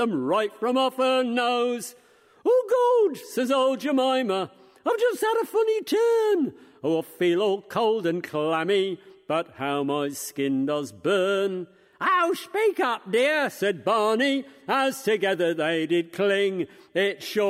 them right from off her nose. Oh, God, says old Jemima, I've just had a funny turn. Oh, I feel all cold and clammy, but how my skin does burn. Oh, speak up, dear, said Barney, as together they did cling. It sure